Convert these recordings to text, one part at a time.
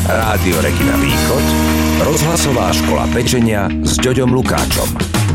Rádio Regina Východ, rozhlasová škola pečenia s Ďoďom Lukáčom.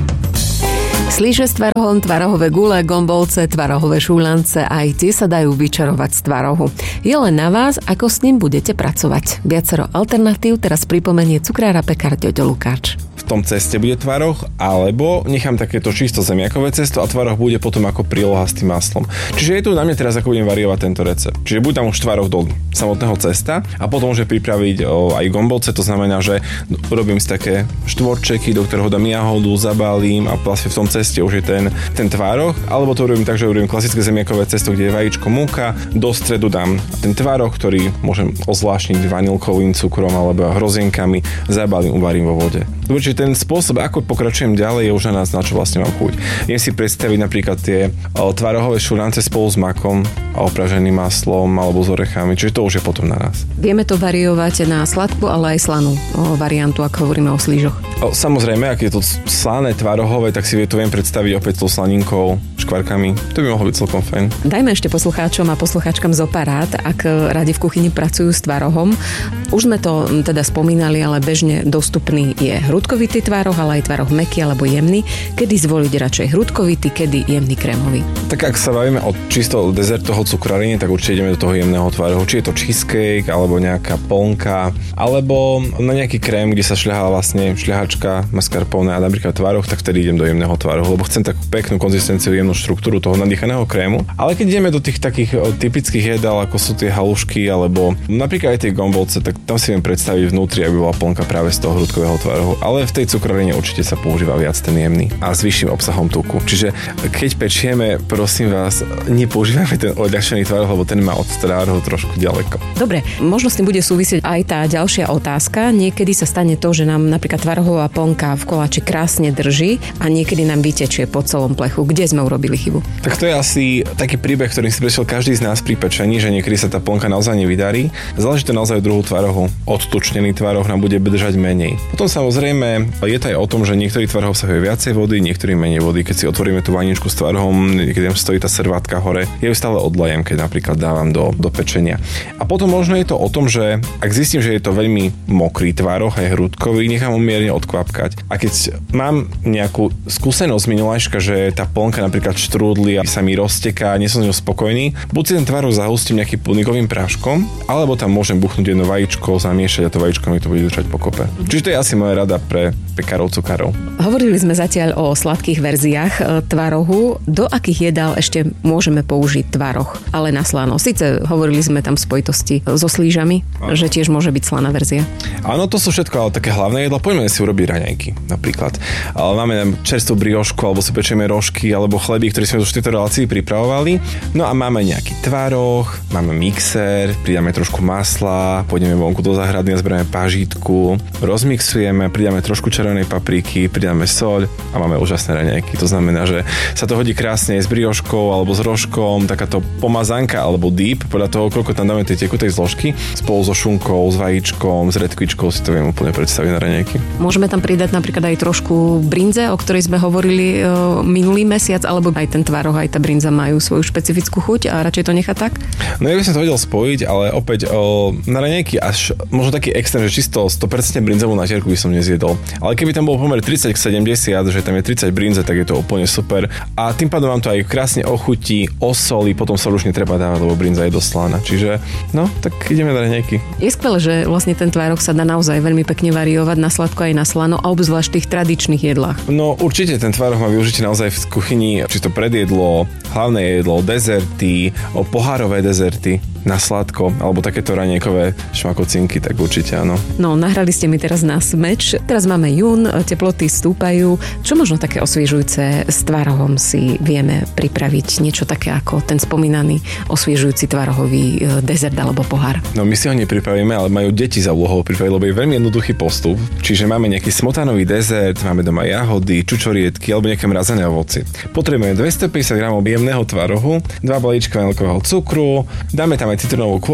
Slíže s tvarohom, tvarohové gule, gombolce, tvarohové šúľance, aj tie sa dajú vyčarovať z tvarohu. Je len na vás, ako s ním budete pracovať. Viacero alternatív teraz pripomenie cukrár a pekár Ďoďo Lukáč. V tom ceste bude tvaroh, alebo nechám takéto čisto zemiakové cesto a tvaroh bude potom ako príloha s tým maslom. Čiže je tu na mňa teraz, ako budem variovať tento recept. Čiže bude tam už tvaroh do samotného cesta a potom môžem pripraviť aj gombolce, to znamená, že robím si také štvorčeky, do ktorého dám jahodu, zabálím a vlastne v tom ceste už je ten tvaroh, alebo to robím tak, že robím klasické zemiakové cesto, kde je vajíčko, múka, do stredu dám ten tvaroh, ktorý môžem ozvláštniť vanilkovým cukrom alebo hrozienkami, zabálím, uvarím vo vode. Čiže ten spôsob, ako pokračujem ďalej, je už na nás, na čo vlastne mám chuť. Viem si predstaviť napríklad tie tvarohové šúľance spolu s makom a opraženým maslom alebo s orechami, čiže to už je potom na nás. Vieme to variovať na sladkú, ale aj slanú variantu, ako hovoríme o slížoch. Samozrejme, ak je to slané tvarohové, tak si to viem predstaviť opäť so slaninkou, škvarkami. To by mohlo byť celkom fajn. Dajme ešte poslucháčom a poslucháčkam zoparát, ak radi v kuchyni pracujú s tvarohom. Už sme to teda spomínali, ale bežne dostupný je hrudkovitý tvaroh, ale aj tvaroh mäkký alebo jemný. Kedy zvoliť radšej hrudkovitý, kedy jemný krémový? Tak ak sa bavíme o čisto dezertového cukrárenie, tak určite ideme do toho jemného tvarohu. Či je to cheesecake, alebo nejaká plnka, alebo na nejaký krém, kde sa šľahá vlastne šľahačka mascarpone a napríklad tvaroh, tak vtedy idem do jemného tvarohu, lebo chcem takú peknú konzistenciu, jemnú štruktúru toho nadýchaného krému. Ale keď ideme do tých takých typických jedál, ako sú tie halušky, alebo napríklad aj tie gombolce, tak tam si viem predstaviť vnútri, aby bola plnka práve z toho hrudkového tvarohu. Ale v tej cukrárine určite sa používa viac ten jemný a s vyšším obsahom tuku. Čiže keď pečieme, prosím vás, nepoužívame ten odľahčený tvaroh, lebo ten má od tvarohu trošku ďaleko. Dobre, možno s tým bude súvisieť aj tá ďalšia otázka. Niekedy sa stane to, že nám napríklad tvarohová plnka v koláči krásne drží a niekedy nám vytečie po celom plechu. Kde sme urobili chybu? Tak to je asi taký príbeh, ktorým si prešiel každý z nás pri pečení, že niekedy sa tá plnka naozaj nevydarí. Záleží to naozaj druhu tvarohu. Odtučnený tvaroh nám bude držať menej. Potom samozrejme je to aj o tom, že niektorý tvaroh obsahuje viacej vody, niektorý menej vody. Keď si otvoríme tú vaničku s tvarohom, keď tam stojí tá servátka hore, ja ju stále odlejem, keď napríklad dávam do pečenia. A potom možno je to o tom, že ak zistím, že je to veľmi mokrý tvaroh, aj hrudkový, nechám ho mierne odkvapkať. A keď mám nejakú skúsenosť minulajška, že tá plnka napríklad štrúdli a sa mi rozteká, nie som s ňou spokojný, buď si ten tvaroh zahustím nejakým pudingovým práškom, alebo tam môžem buchnúť jedno vajíčko, zamiešať a to vajíčko mi to bude držať pokope. Čiže to je asi moja rada pre pekárov, cukárov. Hovorili sme zatiaľ o sladkých verziách tvarohu. Do akých jedál ešte môžeme použiť tvaroh, ale na slano? Sice hovorili sme tam v spojitosti so slížami, že tiež môže byť slaná verzia. Áno, to sú všetko ale také hlavné jedlá. Poďme si urobiť raňajky napríklad. Ale máme čerstvú briošku, alebo si pečieme rožky, alebo chleby, ktoré sme už v tejto relácii pripravovali. No a máme nejaký tvaroh, máme mixer, pridáme trošku masla, pôjdeme vonku do záhrady a zberieme pažítku, rozmixujeme, pridáme trošku červenej papriky, pridáme soľ a máme úžasné raňajky. To znamená, že sa to hodí krásne s brioškou alebo s rožkom, takáto pomazanka alebo dip, podľa toho, koľko tam dáme tej tekutej zložky, spolu so šunkou, s vajíčkom, s redkvičkou si to viem úplne predstaviť na raňajky. Môžeme tam pridať napríklad aj trošku brinze, o ktorej sme hovorili minulý mesiac, alebo aj ten tvaroh, aj tá brinza majú svoju špecifickú chuť a radšej to nechať tak? No ja by som to vedel spojiť, ale opäť na raňajky až možno taký extrém, že čisto 100% brinzovú natierku by som nezjedol. Ale keby tam bol pomer 30 k 70, že tam je 30 brinze, tak je to úplne super. A tým pádom vám to aj krásne ochutí, osolí, potom sol už netreba dávať, lebo brinza je dosť slaná. Čiže no, tak ideme na raňajky. Je skvelé, že vlastne ten tvaroh sa dá naozaj veľmi pekne variovať na sladko aj na slano, a obzvlášť v tých tradičných jedlách. No určite ten tvaroh má využitie naozaj v kuchyni, či to predjedlo, hlavné jedlo, dezerty, pohárové dezerty na sladko, alebo takéto raňajkové šmakocinky, tak určite áno. No, nahrali ste mi teraz na smeč. Teraz máme jún, teploty stúpajú. Čo možno také osviežujúce s tvarohom si vieme pripraviť? Niečo také ako ten spomínaný osviežujúci tvarohový dezert alebo pohár? No, my si ho nepripravíme, ale majú deti za úlohou pripraviť, lebo je veľmi jednoduchý postup. Čiže máme nejaký smotanový dezert, máme doma jahody, čučoriedky alebo nejaké mrazené ovoci. Potrebujeme 250 g jemného tvarohu, 2 balíčka vanilkového cukru, dáme tam aj citronovú kôru,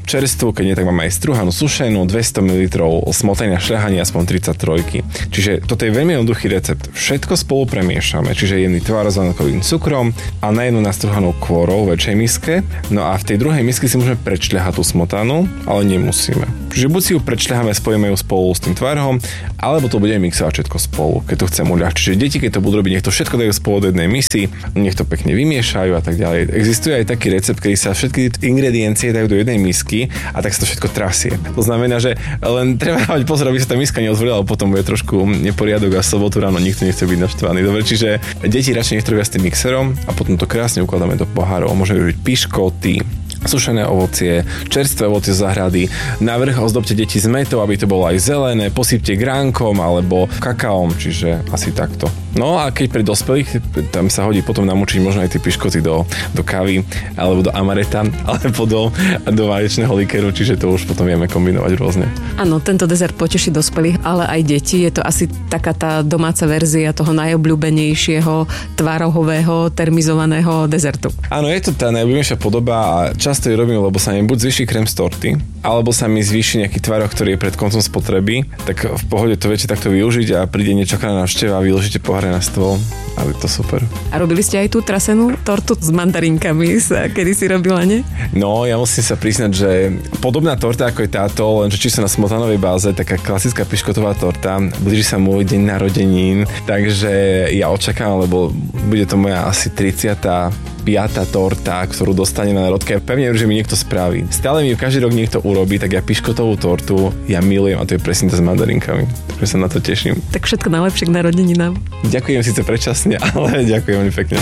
čerstvú, keď nie, tak máme aj struhanú, sušenú, 200 ml smotania šľahania, aspoň 33. Čiže toto je veľmi jednoduchý recept. Všetko spolu premiešame, čiže jemný tvár s vanilkovým cukrom a na jednu nastruhanú kôrou v väčšej miske. No a v tej druhej miske si môžeme prečľahať tú smotanu, ale nemusíme. Čiže buď si ju prečľaháme, spojíme ju spolu s tým tvarhom, alebo to budeme mixovať všetko spolu, keď to chcem uľahčiť. Čiže deti, keď to budú robiť, nech to všetko dajú spolu do jednej misy, nech to pekne vymiešajú a tak ďalej. Existuje aj taký recept, kedy sa všetky ingrediencie dajú do jednej misky a tak sa to všetko trasie. To znamená, že len treba mať pozor, aby sa tá miska neozvorila, lebo potom bude trošku neporiadok a v sobotu ráno nikto nechce byť naštvaný. Dobre, čiže deti radšej nech to robia s tým mixerom a potom to krásne ukladáme do pohárov. Môžeme využiť piškoty, sušené ovocie, čerstvé ovocie z záhrady. Na vrch ozdobte deti s mätou, aby to bolo aj zelené, posypte gránkom alebo kakaom, čiže asi takto. No a keď pre dospelých, tam sa hodí potom namočiť možno aj tie piškoty do kávy alebo do amareta, alebo do vaječného likeru, čiže to už potom vieme kombinovať rôzne. Áno, tento dezert poteší dospelých, ale aj deti. Je to asi taká tá domáca verzia toho najobľúbenejšieho tvarohového termizovaného dezertu. Áno, je to tá najobľúbenejšia podoba a často ju robím, lebo sa mi buď zvýši krém z torty, alebo sa mi zvýši nejaký tvaroh, ktorý je pred koncom spotreby, tak v pohode to viete takto využiť a príde nečakaná návšteva a vyložíte pohár na stôl a je to super. A robili ste aj tú trasenú tortu s mandarinkami, kedy si robila, nie? No, ja musím sa priznať, že podobná torta ako je táto, lenže čisto na smotanovej báze, taká klasická piškotová torta, blíži sa môj deň narodenín, takže ja očakám, lebo bude to moja asi 35. torta, ktorú dostane na narodke. Pevne verím, že mi niekto spraví. Stále mi ju každý rok niekto urobí, tak ja piškotovú tortu ja milujem a to je presne to s mandarinkami. Takže sa na to teším. Tak všetko najlepšie k narodeninám. Ďakujem síce predčasne, ale ďakujem veľmi pekne.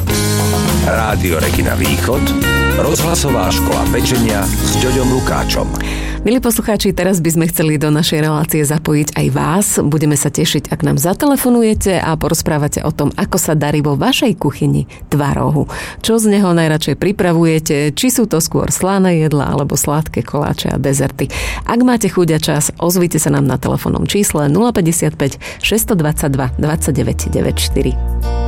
Rádio Regina Východ, rozhlasová škola pečenia s Ďoďom Lukáčom. Milí poslucháči, teraz by sme chceli do našej relácie zapojiť aj vás. Budeme sa tešiť, ak nám zatelefonujete a porozprávate o tom, ako sa darí vo vašej kuchyni tvarohu. Čo z neho najradšej pripravujete, či sú to skôr slané jedlá alebo sladké koláče a dezerty. Ak máte chuť a čas, ozvite sa nám na telefónnom čísle 055 622 29 94.